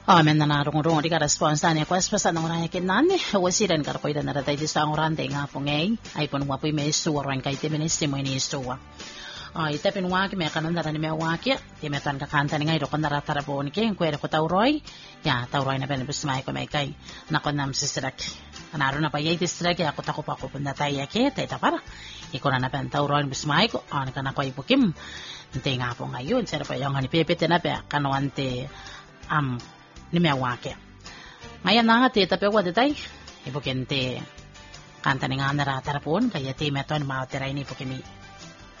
Men na narong di ka responsa ni quest pa sa nang rayakin nani wasiran kar ko ida na ratay di sa orante nga po ngay ay pon wapoy may suwaran kay tiministi mo ni suwa ite pinwaki me kanon na ni me waki ti me tan ka kanta ni ngay ro kon naratara po ni ken kwera ko tawroy ya tawroy na ben bismay ko may kay nakon nam sisirak anaro na pa yay distrak ya ko tako pa ko punda tay yake tay tapara iko na ben tawroy bismay ko an kana ko ipukim nte nga po ngayon sera pa yung ni pepe na pa kanwante ni me wake ngayon na nga ti tapi ko detay ibukin ti kanta ni nga naratara po kaya ti me ton mautiray ni pukimi